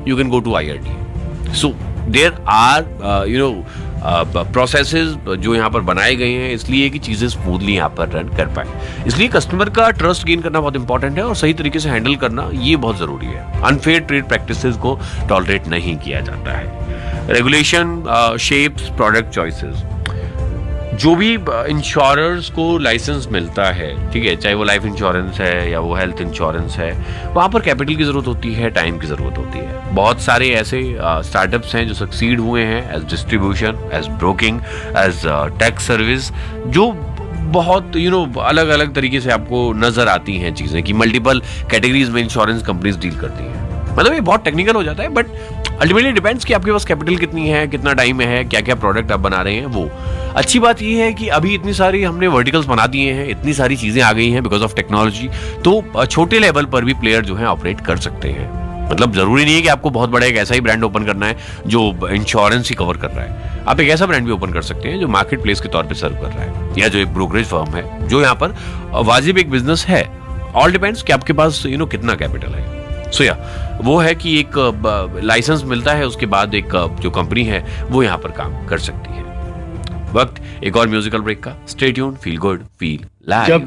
you can go to IRT. So there are processes जो यहाँ पर बनाए गए हैं इसलिए कि चीज़ें स्मूथली यहाँ पर रन कर पाए। इसलिए कस्टमर का ट्रस्ट गेन करना बहुत इंपॉर्टेंट है और सही तरीके से हैंडल करना ये बहुत ज़रूरी है। अनफेयर ट्रेड प्रैक्टिसेस को टॉलरेट नहीं किया जाता है। Regulation shapes product choices. जो भी इंश्योरर्स को लाइसेंस मिलता है, ठीक है, चाहे वो लाइफ इंश्योरेंस है या वो हेल्थ इंश्योरेंस है, वहाँ पर कैपिटल की ज़रूरत होती है, टाइम की ज़रूरत होती है। बहुत सारे ऐसे स्टार्टअप्स हैं जो सक्सीड हुए हैं as distribution, as broking, as tax service, जो बहुत अलग अलग तरीके से आपको नज़र आती हैं चीज़ें कि मल्टीपल कैटेगरीज में इंश्योरेंस कंपनीज डील करती हैं। मतलब ये बहुत टेक्निकल हो जाता है, बट अल्टीमेटली डिपेंड्स कि आपके पास कैपिटल कितनी है, कितना टाइम है, क्या क्या प्रोडक्ट आप बना रहे हैं। वो अच्छी बात ये है कि अभी इतनी सारी हमने वर्टिकल्स बना दिए हैं, इतनी सारी चीज़ें आ गई हैं बिकॉज ऑफ टेक्नोलॉजी, तो छोटे लेवल पर भी प्लेयर जो है ऑपरेट कर सकते हैं। मतलब जरूरी नहीं है कि आपको बहुत बड़ा एक ऐसा ही ब्रांड ओपन करना है जो इंश्योरेंस ही कवर कर रहा है। आप एक ऐसा ब्रांड भी ओपन कर सकते हैं जो मार्केट प्लेस के तौर पर सर्व कर रहा है, या जो एक ब्रोकरेज फर्म है जो यहाँ पर वाजिब एक बिजनेस है। ऑल डिपेंड्स कि आपके पास कितना कैपिटल है। सो वो है कि एक लाइसेंस मिलता है, उसके बाद एक जो कंपनी है वो यहाँ पर काम कर सकती है। वक्त एक और म्यूजिकल ब्रेक का। Stay tuned, feel good, feel live.